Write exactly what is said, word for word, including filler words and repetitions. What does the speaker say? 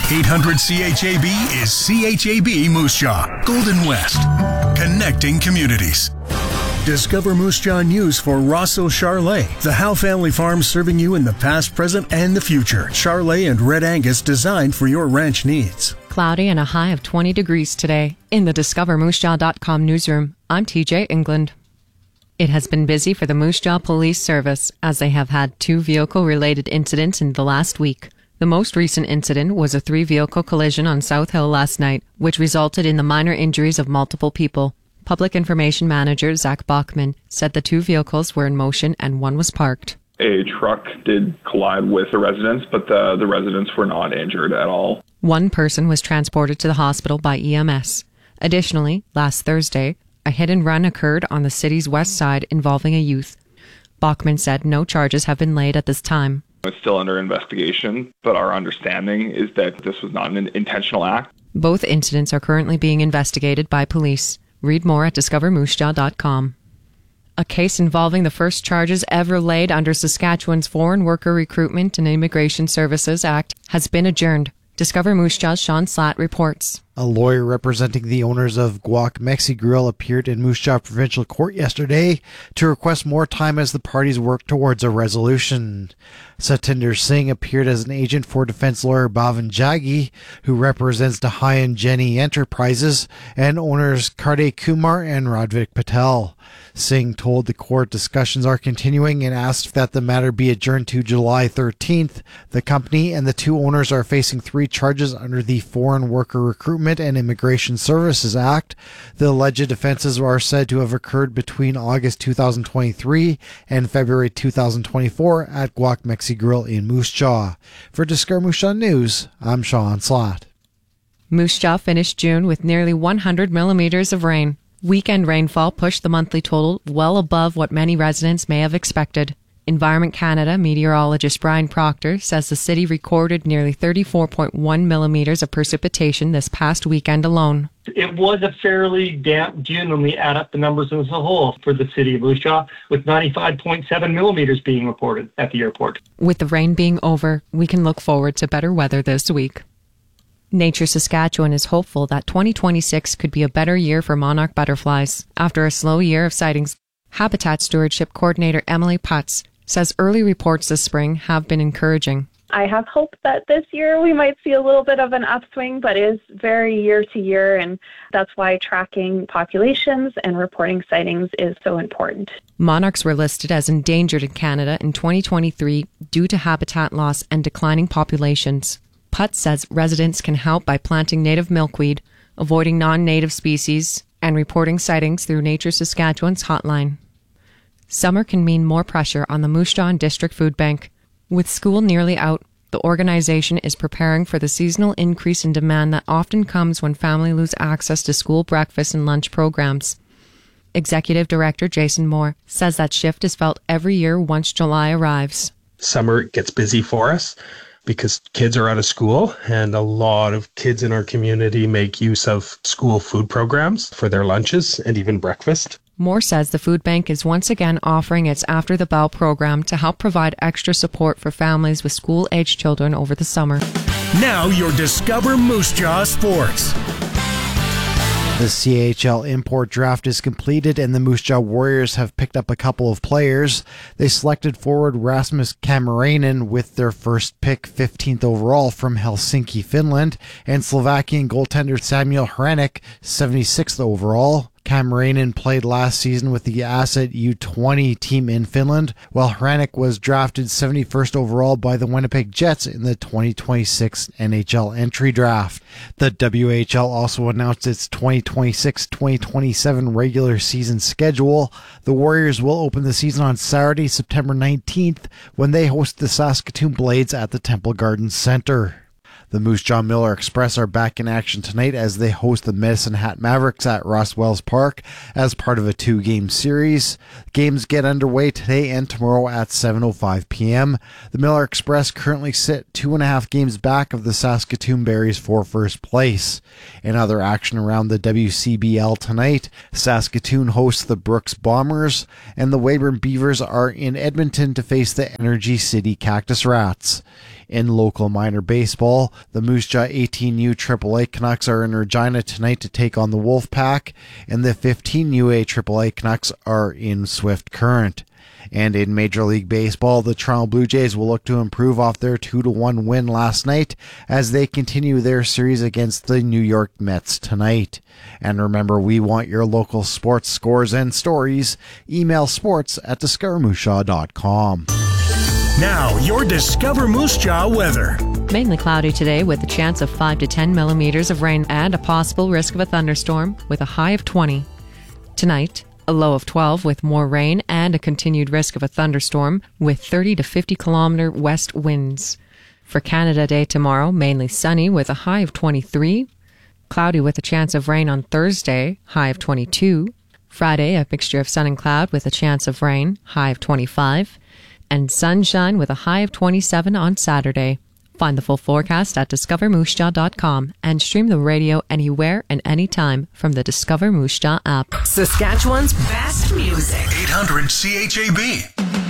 eight hundred C H A B is C H A B Moose Jaw, Golden West, connecting communities. Discover Moose Jaw News for Rosso Charlet, the Howe family farm serving you in the past, present, and the future. Charlet and Red Angus designed for your ranch needs. Cloudy and a high of twenty degrees today. In the discover moose jaw dot com newsroom, I'm T J England. It has been busy for the Moose Jaw Police Service as they have had two vehicle-related incidents in the last week. The most recent incident was a three-vehicle collision on South Hill last night, which resulted in the minor injuries of multiple people. Public Information Manager Zach Bachman said the two vehicles were in motion and one was parked. A truck did collide with the residents, but the, the residents were not injured at all. One person was transported to the hospital by E M S. Additionally, last Thursday, a hit-and-run occurred on the city's west side involving a youth. Bachman said no charges have been laid at this time. It's still under investigation, but our understanding is that this was not an intentional act. Both incidents are currently being investigated by police. Read more at discover moose jaw dot com. A case involving the first charges ever laid under Saskatchewan's Foreign Worker Recruitment and Immigration Services Act has been adjourned. Discover Moose Jaw's Sean Slatt reports. A lawyer representing the owners of Guac Mexi Grill appeared in Moose Jaw Provincial Court yesterday to request more time as the parties work towards a resolution. Satinder Singh appeared as an agent for defense lawyer Bhavan Jaggi, who represents Dahai and Jenny Enterprises, and owners Karde Kumar and Radvik Patel. Singh told the court discussions are continuing and asked that the matter be adjourned to July thirteenth. The company and the two owners are facing three charges under the Foreign Worker Recruitment and Immigration Services Act. The alleged offenses are said to have occurred between August two thousand twenty-three and February two thousand twenty-four at Guac Mexi Grill in Moose Jaw. For Discover Moose Jaw News, I'm Sean Slatt. Moose Jaw finished June with nearly one hundred millimeters of rain. Weekend rainfall pushed the monthly total well above what many residents may have expected. Environment Canada meteorologist Brian Proctor says the city recorded nearly thirty-four point one millimeters of precipitation this past weekend alone. It was a fairly damp June when we add up the numbers as a whole for the city of Moose Jaw, with ninety-five point seven millimeters being reported at the airport. With the rain being over, we can look forward to better weather this week. Nature Saskatchewan is hopeful that twenty twenty-six could be a better year for monarch butterflies. After a slow year of sightings, Habitat Stewardship Coordinator Emily Putz says early reports this spring have been encouraging. I have hope that this year we might see a little bit of an upswing, but it is very year to year, and that's why tracking populations and reporting sightings is so important. Monarchs were listed as endangered in Canada in twenty twenty-three due to habitat loss and declining populations. Putz says residents can help by planting native milkweed, avoiding non-native species, and reporting sightings through Nature Saskatchewan's hotline. Summer can mean more pressure on the Moose Jaw and District Food Bank. With school nearly out, the organization is preparing for the seasonal increase in demand that often comes when families lose access to school breakfast and lunch programs. Executive Director Jason Moore says that shift is felt every year once July arrives. Summer gets busy for us because kids are out of school, and a lot of kids in our community make use of school food programs for their lunches and even breakfast. Moore says the food bank is once again offering its After the Bell program to help provide extra support for families with school-aged children over the summer. Now your Discover Moose Jaw Sports. The C H L import draft is completed and the Moose Jaw Warriors have picked up a couple of players. They selected forward Rasmus Kamarainen with their first pick, fifteenth overall from Helsinki, Finland, and Slovakian goaltender Samuel Hranek, seventy-sixth overall. Kamarainen played last season with the Asset U twenty team in Finland, while Hranek was drafted seventy-first overall by the Winnipeg Jets in the twenty twenty-six N H L entry draft. The W H L also announced its twenty twenty-six twenty twenty-seven regular season schedule. The Warriors will open the season on Saturday, September nineteenth, when they host the Saskatoon Blades at the Temple Gardens Center. The Moose Jaw Miller Express are back in action tonight as they host the Medicine Hat Mavericks at Ross Wells Park as part of a two-game series. Games get underway today and tomorrow at seven oh five p.m. The Miller Express currently sit two and a half games back of the Saskatoon Berries for first place. In other action around the W C B L tonight, Saskatoon hosts the Brooks Bombers, and the Weyburn Beavers are in Edmonton to face the Energy City Cactus Rats. In local minor baseball, the Moose Jaw eighteen U triple A Canucks are in Regina tonight to take on the Wolfpack, and the fifteen U A triple A Canucks are in Swift Current. And in Major League Baseball, the Toronto Blue Jays will look to improve off their two to one win last night as they continue their series against the New York Mets tonight. And remember, we want your local sports scores and stories. Email sports at discover moose jaw dot com. Now, your Discover Moose Jaw weather. Mainly cloudy today with a chance of five to ten millimeters of rain and a possible risk of a thunderstorm with a high of twenty. Tonight, a low of twelve with more rain and a continued risk of a thunderstorm with thirty to fifty kilometer west winds. For Canada Day tomorrow, mainly sunny with a high of twenty-three. Cloudy with a chance of rain on Thursday, high of twenty-two. Friday, a mixture of sun and cloud with a chance of rain, high of twenty-five. And sunshine with a high of twenty-seven on Saturday. Find the full forecast at discover moose jaw dot com and stream the radio anywhere and anytime from the Discover Moose Jaw app. Saskatchewan's best music. eight hundred C H A B.